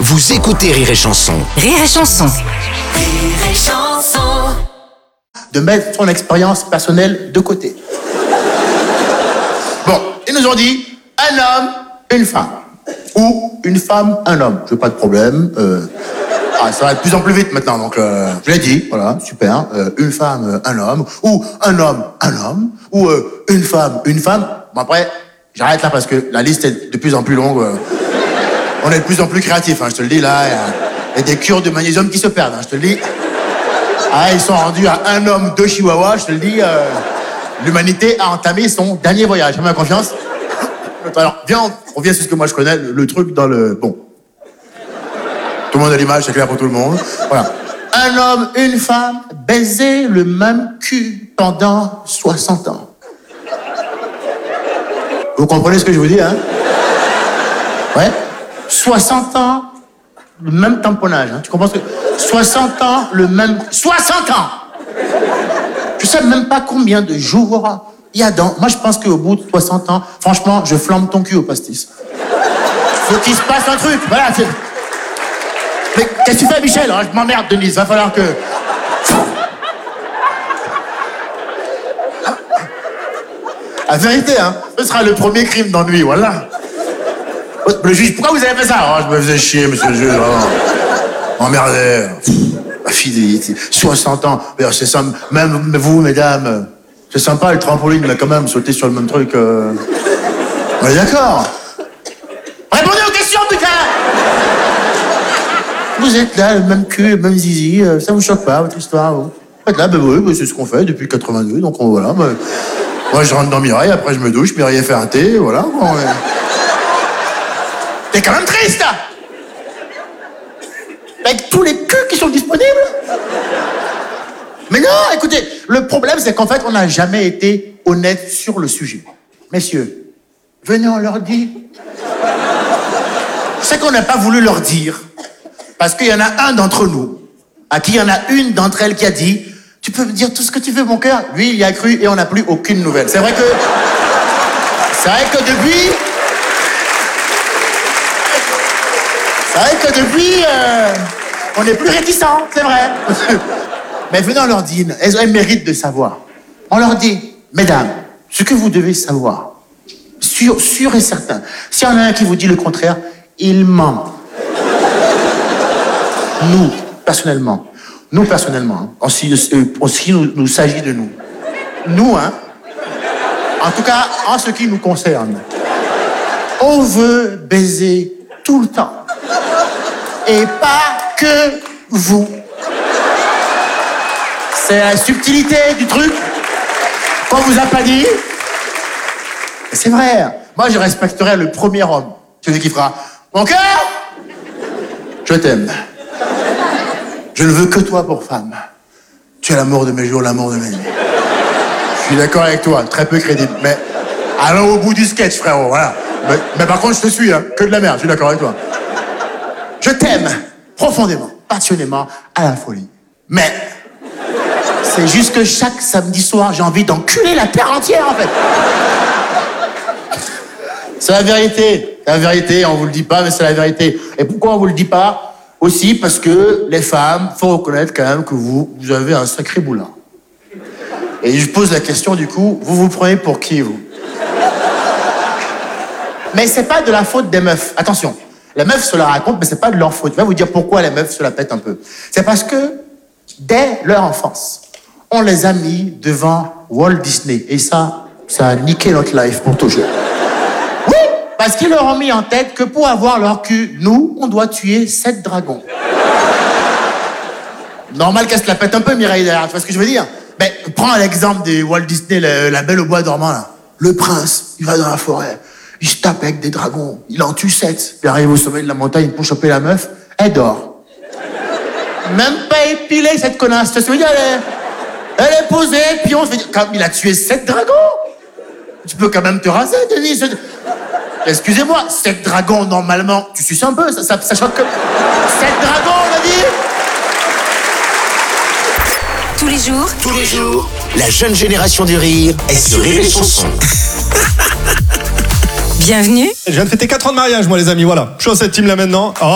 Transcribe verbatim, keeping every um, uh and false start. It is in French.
Vous écoutez Rire et Chanson. Rire et Chanson. Rire et Chanson. De mettre son expérience personnelle de côté. Bon, ils nous ont dit un homme, une femme. Ou une femme, un homme. Je veux pas de problème. Euh... Ah, ça va de plus en plus vite maintenant, donc euh, je l'ai dit, voilà, super. Euh, une femme, euh, un homme. Ou un homme, un homme. Ou euh, une femme, une femme. Bon, après, j'arrête là parce que la liste est de plus en plus longue. Euh... On est de plus en plus créatifs, hein, je te le dis, là. Il y a des cures de magnésium qui se perdent, hein, je te le dis. Ah, ils sont rendus à un homme, deux chihuahuas, je te le dis. Euh, l'humanité a entamé son dernier voyage. Fais-moi confiance. Alors, viens, on revient sur ce que moi je connais, le, le truc dans le... Bon. Tout le monde a l'image, c'est clair pour tout le monde. Voilà. Un homme, une femme, baiser le même cul pendant soixante ans. Vous comprenez ce que je vous dis, hein? Ouais. soixante ans, le même tamponnage, hein. Tu comprends ce que... soixante ans, le même... soixante ans! Je sais même pas combien de jours il y a dans... Moi, je pense qu'au bout de soixante ans, franchement, je flambe ton cul au pastis. Faut qu'il se passe un truc, voilà. C'est... Mais qu'est-ce que tu fais, Michel? Je m'emmerde, Denise, va falloir que... La vérité, hein, ce sera le premier crime d'ennui, voilà. Le juge, pourquoi vous avez fait ça? Oh, je me faisais chier, monsieur le juge. Oh. Emmerdé. La fidélité. soixante ans. C'est ça, même vous, mesdames, c'est sympa le trampoline, mais quand même, sauter sur le même truc. Euh... On est d'accord. Répondez aux questions, putain! Vous êtes là, le même cul, le même zizi, ça vous choque pas, votre histoire, vous? Vous êtes là, ben oui, c'est ce qu'on fait depuis quatre-vingt-deux, donc on, voilà. Ben, moi, je rentre dans Mireille, après je me douche, Mireille fait un thé, voilà. Bon, ouais. T'es quand même triste, là! Avec tous les culs qui sont disponibles. Mais non, écoutez, le problème, c'est qu'en fait, on n'a jamais été honnête sur le sujet. Messieurs, venez, on leur dit. C'est qu'on n'a pas voulu leur dire. Parce qu'il y en a un d'entre nous, à qui il y en a une d'entre elles qui a dit « Tu peux me dire tout ce que tu veux, mon cœur ?» Lui, il y a cru et on n'a plus aucune nouvelle. C'est vrai que... C'est vrai que depuis... C'est vrai que depuis... Euh... On n'est plus réticents, c'est vrai. Mais venez, on leur dit, elles, elles méritent de savoir. On leur dit, mesdames, ce que vous devez savoir, sûr, sûr et certain, s'il y en a un qui vous dit le contraire, il ment. Nous, personnellement, nous, personnellement, hein, en ce qui nous, nous s'agit de nous, nous, hein, en tout cas, en ce qui nous concerne, on veut baiser tout le temps. Et pas que vous. C'est la subtilité du truc qu'on vous a pas dit. C'est vrai. Moi, je respecterai le premier homme. Celui qui fera « Mon cœur, je t'aime. Je ne veux que toi pour femme. Tu es l'amour de mes jours, l'amour de mes nuits. » Je suis d'accord avec toi, très peu crédible. Mais allons au bout du sketch, frérot, voilà. Mais, mais par contre, je te suis, hein. Que de la merde, je suis d'accord avec toi. Je t'aime profondément, passionnément, à la folie. Mais c'est juste que chaque samedi soir, j'ai envie d'enculer la terre entière, en fait. C'est la vérité. C'est la vérité, on vous le dit pas, mais c'est la vérité. Et pourquoi on vous le dit pas? Aussi parce que les femmes, faut reconnaître quand même que vous, vous avez un sacré boulin. Et je pose la question, du coup, vous vous prenez pour qui, vous? Mais c'est pas de la faute des meufs. Attention. Les meufs se la racontent, mais c'est pas de leur faute. Je vais vous dire pourquoi les meufs se la pètent un peu. C'est parce que, dès leur enfance, on les a mis devant Walt Disney. Et ça, ça a niqué notre life pour toujours. Oui, parce qu'ils leur ont mis en tête que pour avoir leur cul, nous, on doit tuer sept dragons. Normal qu'elle se la pète un peu, Mireille, derrière. Tu vois ce que je veux dire? Mais prends l'exemple de Walt Disney, le, la Belle au bois dormant, là. Le prince, il va dans la forêt. Il se tape avec des dragons, il en tue sept. Il arrive au sommet de la montagne pour choper la meuf, elle dort. Même pas épilée, cette connasse. Tu te souviens, elle est, elle est posée, puis on se dit, quand il a tué sept dragons, tu peux quand même te raser, Denis. Excusez-moi, sept dragons, normalement, tu suces un peu, ça, ça, ça choque que... Sept dragons, on a dit. Tous les jours, Tous les jours, la jeune génération du rire est sur Rire et Chanson. bienvenue. Je viens de fêter quatre ans de mariage, moi, les amis, voilà. Je suis dans cette team là maintenant. Oh.